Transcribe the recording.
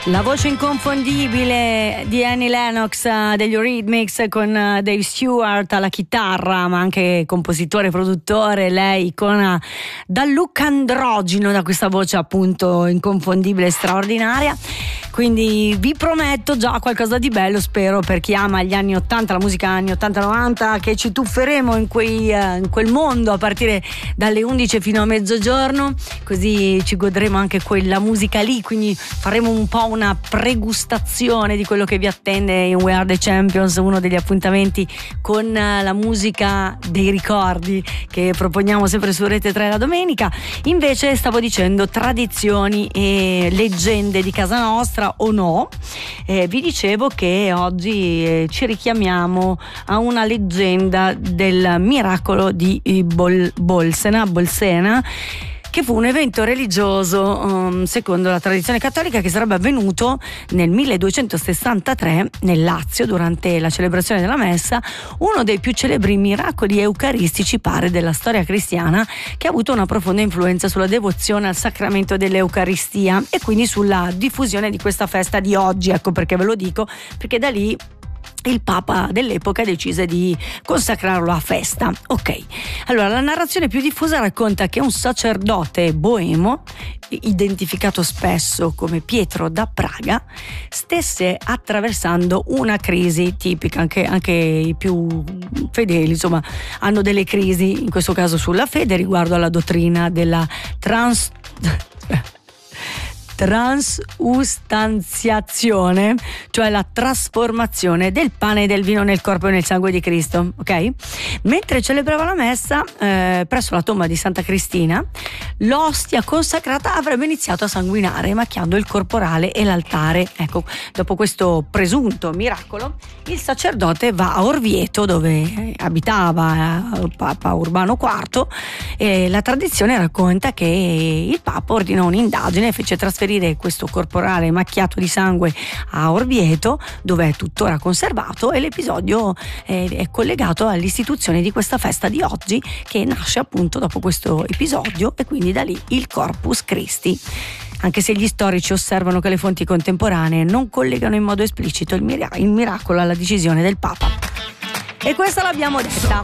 La voce inconfondibile di Annie Lennox degli Eurythmics con Dave Stewart alla chitarra, ma anche compositore, produttore, lei icona dal look androgino, da questa voce appunto inconfondibile, straordinaria. Quindi vi prometto già qualcosa di bello, spero, per chi ama gli anni 80, la musica anni 80-90, che ci tufferemo in quel mondo a partire dalle 11 fino a mezzogiorno, così ci godremo anche quella musica lì, quindi faremo un po' una pregustazione di quello che vi attende in We Are The Champions, uno degli appuntamenti con la musica dei ricordi che proponiamo sempre su Rete 3 la domenica. Invece stavo dicendo tradizioni e leggende di casa nostra o no, vi dicevo che oggi ci richiamiamo a una leggenda del miracolo di Bolsena, che fu un evento religioso secondo la tradizione cattolica che sarebbe avvenuto nel 1263 nel Lazio durante la celebrazione della messa, uno dei più celebri miracoli eucaristici pare della storia cristiana, che ha avuto una profonda influenza sulla devozione al sacramento dell'Eucaristia e quindi sulla diffusione di questa festa di oggi. Ecco perché ve lo dico, perché da lì il Papa dell'epoca decise di consacrarlo a festa. Ok, allora la narrazione più diffusa racconta che un sacerdote boemo, identificato spesso come Pietro da Praga, stesse attraversando una crisi tipica. Anche i più fedeli insomma hanno delle crisi, in questo caso sulla fede, riguardo alla dottrina della transustanziazione, cioè la trasformazione del pane e del vino nel corpo e nel sangue di Cristo. Ok? Mentre celebrava la messa presso la tomba di Santa Cristina, l'ostia consacrata avrebbe iniziato a sanguinare, macchiando il corporale e l'altare. Ecco, dopo questo presunto miracolo, il sacerdote va a Orvieto, dove abitava Papa Urbano IV, e la tradizione racconta che il Papa ordinò un'indagine e fece trasferire questo corporale macchiato di sangue a Orvieto, dove è tuttora conservato, e l'episodio è collegato all'istituzione di questa festa di oggi, che nasce appunto dopo questo episodio, e quindi da lì il Corpus Christi. Anche se gli storici osservano che le fonti contemporanee non collegano in modo esplicito il miracolo alla decisione del Papa. E questa l'abbiamo detta.